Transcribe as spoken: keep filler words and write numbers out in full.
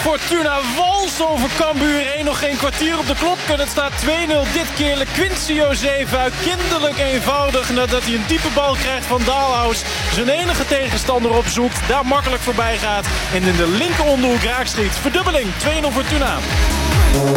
Fortuna wals over Cambuur. één nog geen kwartier op de klok. En het staat twee nul. Dit keer LeQuincy Josepha. Kinderlijk eenvoudig nadat hij een diepe bal krijgt van Dalhaus. Zijn enige tegenstander opzoekt. Daar makkelijk voorbij gaat. En in de linker onderhoek raak schiet. Verdubbeling. twee nul Fortuna.